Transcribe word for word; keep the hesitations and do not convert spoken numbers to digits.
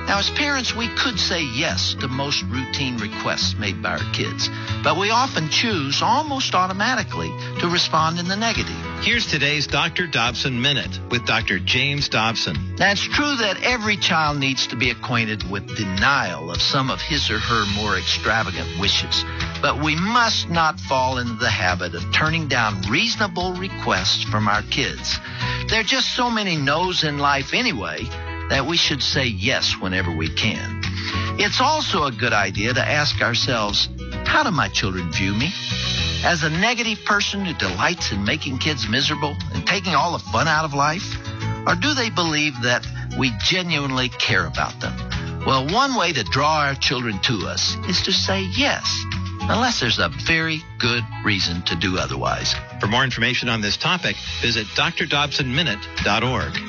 Now, as parents, we could say yes to most routine requests made by our kids, but we often choose almost automatically to respond in the negative. Here's today's Doctor Dobson Minute with Doctor James Dobson. Now, it's true that every child needs to be acquainted with denial of some of his or her more extravagant wishes, but we must not fall into the habit of turning down reasonable requests from our kids. There are just so many no's in life anyway that we should say yes whenever we can. It's also a good idea to ask ourselves, how do my children view me? As a negative person who delights in making kids miserable and taking all the fun out of life? Or do they believe that we genuinely care about them? Well, one way to draw our children to us is to say yes, unless there's a very good reason to do otherwise. For more information on this topic, visit d r dobson minute dot org.